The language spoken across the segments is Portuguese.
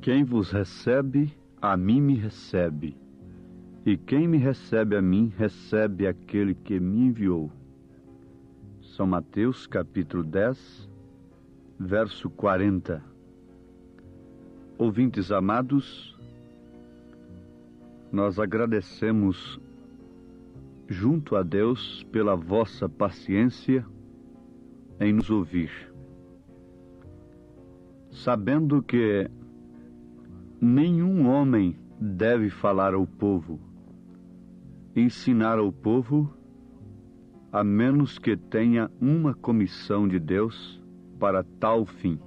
Quem vos recebe, a mim me recebe, e quem me recebe a mim, recebe aquele que me enviou. São Mateus, capítulo 10, verso 40. Ouvintes amados, nós agradecemos junto a Deus pela vossa paciência em nos ouvir, sabendo que nenhum homem deve falar ao povo, ensinar ao povo, a menos que tenha uma comissão de Deus para tal fim.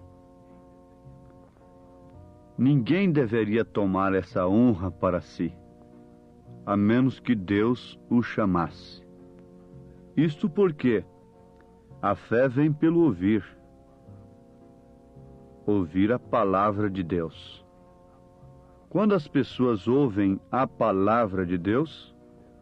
Ninguém deveria tomar essa honra para si, a menos que Deus o chamasse. Isto porque a fé vem pelo ouvir a palavra de Deus. Quando as pessoas ouvem a palavra de Deus,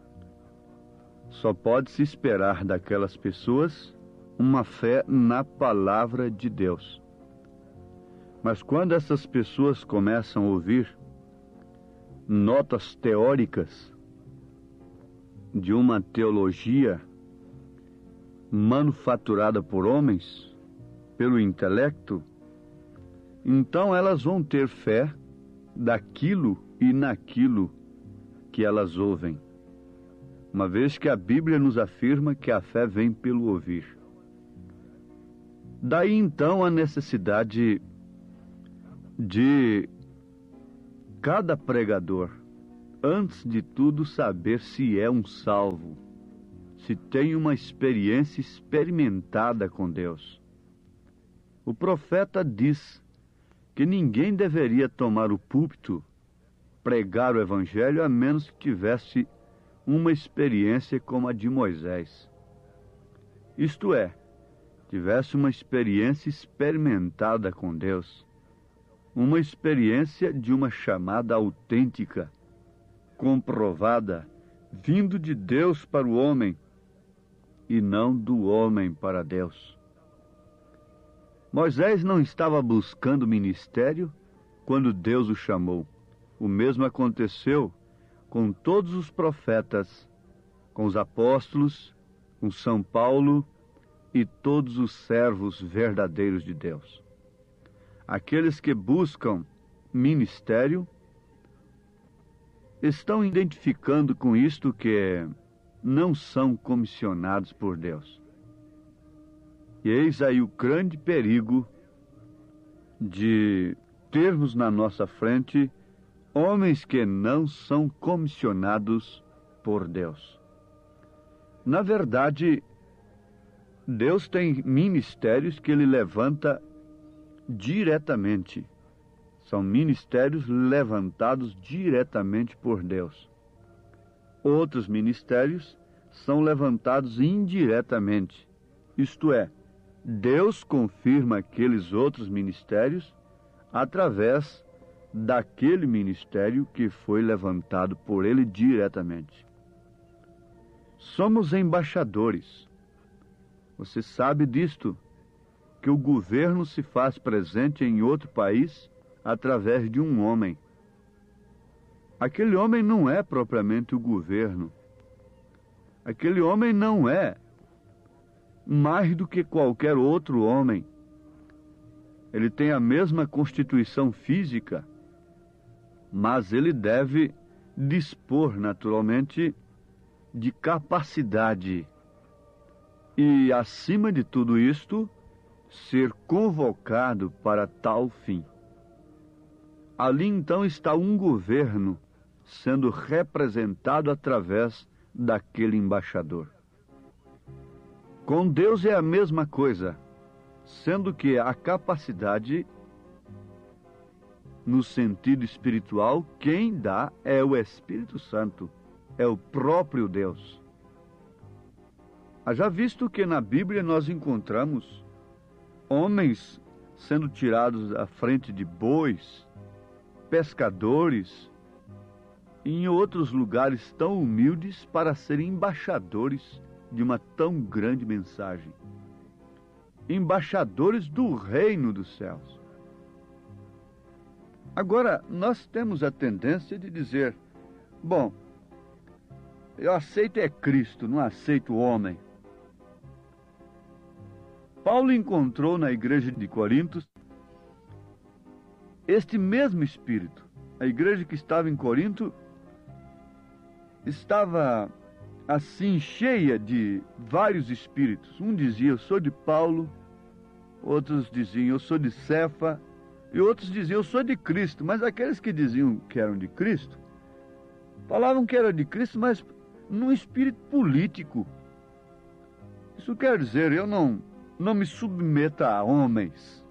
só pode-se esperar daquelas pessoas uma fé na palavra de Deus. Mas quando essas pessoas começam a ouvir notas teóricas de uma teologia manufaturada por homens, pelo intelecto, então elas vão ter fé daquilo e naquilo que elas ouvem, uma vez que a Bíblia nos afirma que a fé vem pelo ouvir. Daí então a necessidade de cada pregador, antes de tudo, saber se é um salvo, se tem uma experiência experimentada com Deus. O profeta diz que ninguém deveria tomar o púlpito, pregar o evangelho, a menos que tivesse uma experiência como a de Moisés. Isto é, tivesse uma experiência experimentada com Deus, uma experiência de uma chamada autêntica, comprovada, vindo de Deus para o homem e não do homem para Deus. Moisés não estava buscando ministério quando Deus o chamou. O mesmo aconteceu com todos os profetas, com os apóstolos, com São Paulo e todos os servos verdadeiros de Deus. Aqueles que buscam ministério estão identificando com isto que não são comissionados por Deus. E eis aí o grande perigo de termos na nossa frente homens que não são comissionados por Deus. Na verdade, Deus tem ministérios que Ele levanta diretamente. São ministérios levantados diretamente por Deus. Outros ministérios são levantados indiretamente. Isto é, Deus confirma aqueles outros ministérios através daquele ministério que foi levantado por Ele diretamente. Somos embaixadores. Você sabe disto, que o governo se faz presente em outro país através de um homem. Aquele homem não é propriamente o governo. Aquele homem não é mais do que qualquer outro homem. Ele tem a mesma constituição física, mas ele deve dispor, naturalmente, de capacidade e, acima de tudo isto, ser convocado para tal fim. Ali então está um governo sendo representado através daquele embaixador. Com Deus é a mesma coisa, sendo que a capacidade, no sentido espiritual, quem dá é o Espírito Santo, é o próprio Deus. Haja visto que na Bíblia nós encontramos homens sendo tirados à frente de bois, pescadores, e em outros lugares tão humildes para serem embaixadores de uma tão grande mensagem. Embaixadores do reino dos céus. Agora, nós temos a tendência de dizer, bom, eu aceito é Cristo, não aceito o homem. Paulo encontrou na igreja de Corinto este mesmo espírito. A igreja que estava em Corinto estava assim cheia de vários espíritos. Um dizia, eu sou de Paulo, outros diziam, eu sou de Cefa, e outros diziam, eu sou de Cristo. Mas aqueles que diziam que eram de Cristo, falavam que eram de Cristo, mas num espírito político. Isso quer dizer, eu não me submeta a homens.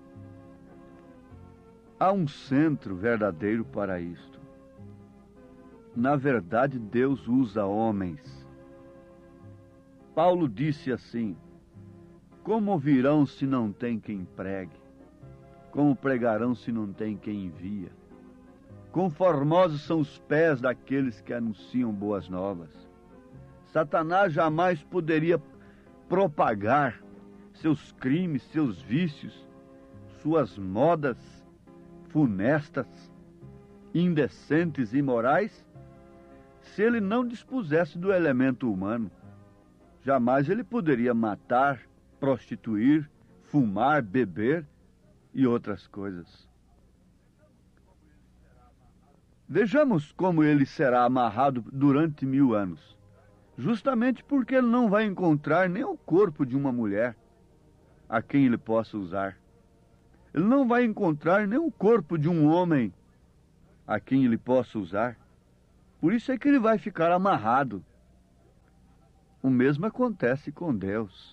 Há um centro verdadeiro para isto. Na verdade, Deus usa homens. Paulo disse assim, como ouvirão se não tem quem pregue? Como pregarão se não tem quem envia? Quão formosos são os pés daqueles que anunciam boas novas. Satanás jamais poderia propagar seus crimes, seus vícios, suas modas funestas, indecentes e imorais, se ele não dispusesse do elemento humano. Jamais ele poderia matar, prostituir, fumar, beber e outras coisas. Vejamos como ele será amarrado durante 1000 anos. Justamente porque ele não vai encontrar nem o corpo de uma mulher a quem ele possa usar. Ele não vai encontrar nem o corpo de um homem a quem ele possa usar. Por isso é que ele vai ficar amarrado. O mesmo acontece com Deus.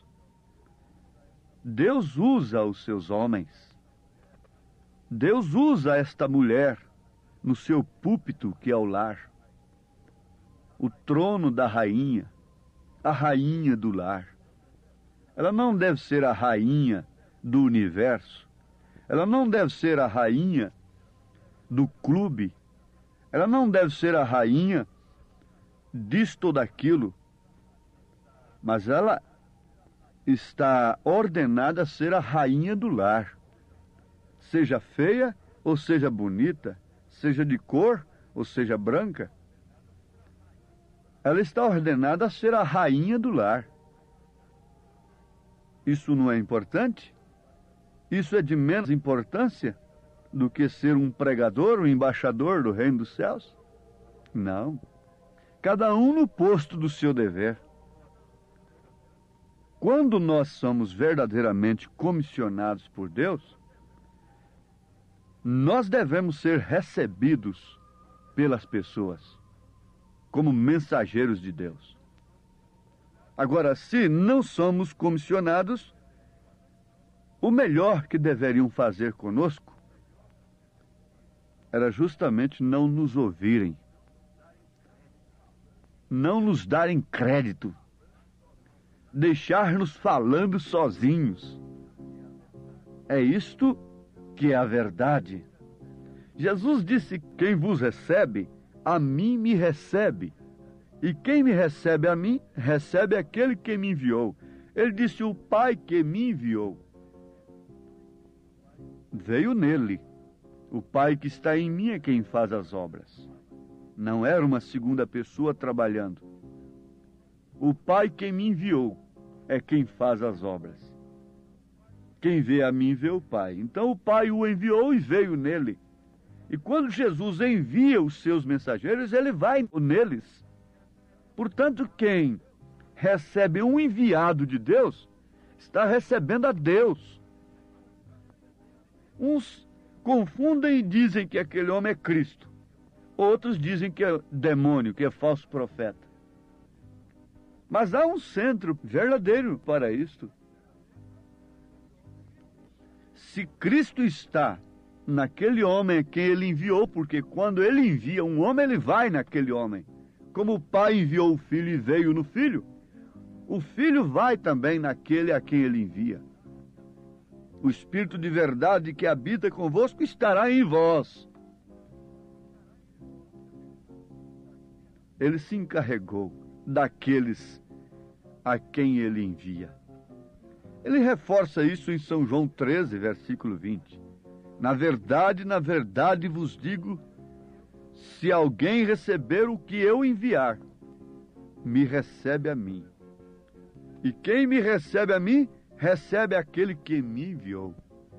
Deus usa os seus homens. Deus usa esta mulher no seu púlpito, que é o lar. O trono da rainha, a rainha do lar. Ela não deve ser a rainha do universo. Ela não deve ser a rainha do clube. Ela não deve ser a rainha disto ou daquilo. Mas ela está ordenada a ser a rainha do lar. Seja feia ou seja bonita, seja de cor ou seja branca. Ela está ordenada a ser a rainha do lar. Isso não é importante? Isso é de menos importância do que ser um pregador, um embaixador do reino dos céus? Não. Cada um no posto do seu dever. Quando nós somos verdadeiramente comissionados por Deus, nós devemos ser recebidos pelas pessoas como mensageiros de Deus. Agora, se não somos comissionados, o melhor que deveriam fazer conosco era justamente não nos ouvirem, não nos darem crédito, deixar-nos falando sozinhos. É isto que é a verdade. Jesus disse, quem vos recebe, a mim me recebe. E quem me recebe a mim, recebe aquele que me enviou. Ele disse, o Pai que me enviou veio nele. O Pai que está em mim é quem faz as obras. Não era uma segunda pessoa trabalhando. O Pai que me enviou é quem faz as obras. Quem vê a mim vê o Pai. Então o Pai o enviou e veio nele. E quando Jesus envia os seus mensageiros, ele vai neles. Portanto, quem recebe um enviado de Deus, está recebendo a Deus. Uns confundem e dizem que aquele homem é Cristo. Outros dizem que é demônio, que é falso profeta. Mas há um centro verdadeiro para isto. Se Cristo está naquele homem a quem ele enviou, porque quando ele envia um homem, ele vai naquele homem. Como o Pai enviou o Filho e veio no Filho, o Filho vai também naquele a quem ele envia. O Espírito de verdade que habita convosco estará em vós. Ele se encarregou daqueles a quem ele envia. Ele reforça isso em São João 13, versículo 20. Na verdade vos digo, se alguém receber o que eu enviar, me recebe a mim. E quem me recebe a mim, recebe aquele que me enviou.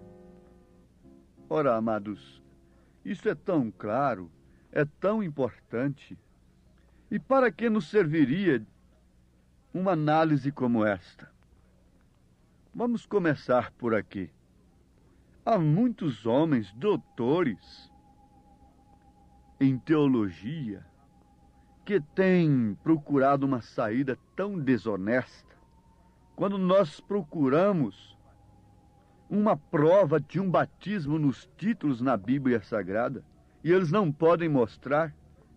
Ora, amados, isso é tão claro, é tão importante. E para que nos serviria uma análise como esta? Vamos começar por aqui. Há muitos homens doutores em teologia que têm procurado uma saída tão desonesta. Quando nós procuramos uma prova de um batismo nos títulos na Bíblia Sagrada, e eles não podem mostrar,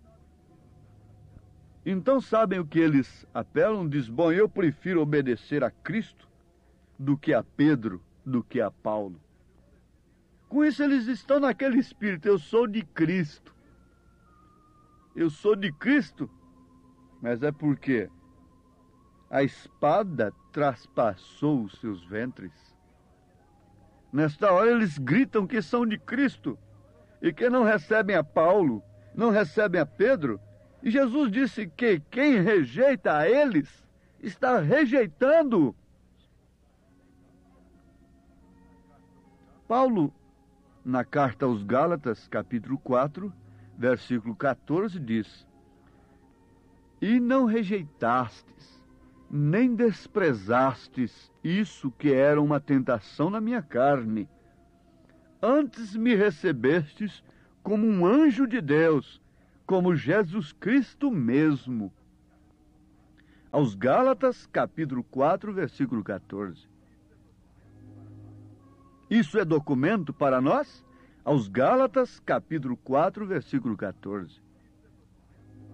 então sabem o que eles apelam? Diz, bom, eu prefiro obedecer a Cristo do que a Pedro, do que a Paulo. Com isso eles estão naquele espírito, eu sou de Cristo. Eu sou de Cristo, mas é porque a espada traspassou os seus ventres. Nesta hora eles gritam que são de Cristo e que não recebem a Paulo, não recebem a Pedro. E Jesus disse que quem rejeita a eles está rejeitando. Paulo, na carta aos Gálatas, capítulo 4, versículo 14, diz: E não rejeitastes, nem desprezastes isso que era uma tentação na minha carne. Antes me recebestes como um anjo de Deus, como Jesus Cristo mesmo. Aos Gálatas, capítulo 4, versículo 14. Isso é documento para nós? Aos Gálatas, capítulo 4, versículo 14.